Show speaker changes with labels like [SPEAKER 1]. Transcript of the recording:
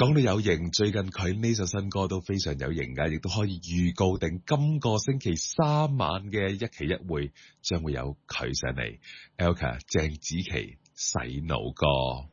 [SPEAKER 1] 講到有型，最近佢呢首新歌都非常有型㗎，亦都可以預告定今個星期3晚嘅一期一會將會有佢上嚟。Elka 鄭子琪洗腦歌。